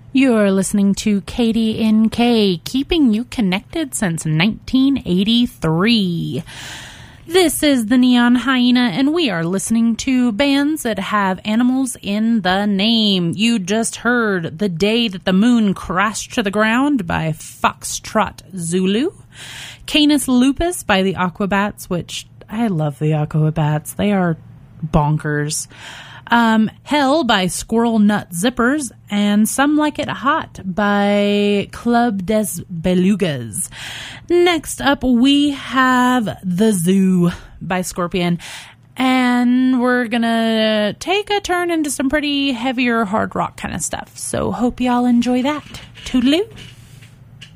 You're listening to KDNK, keeping you connected since 1983. This is the Neon Hyena, and we are listening to bands that have animals in the name. You just heard The Day That the Moon Crashed to the Ground by Foxtrot Zulu. Canis Lupus by the Aquabats, which I love the Aquabats. They are bonkers. Hell by Squirrel Nut Zippers, and Some Like It Hot by Club des Belugas. Next up, we have The Zoo by Scorpion, and we're gonna take a turn into some pretty heavier hard rock kind of stuff. So hope y'all enjoy that. Toodaloo.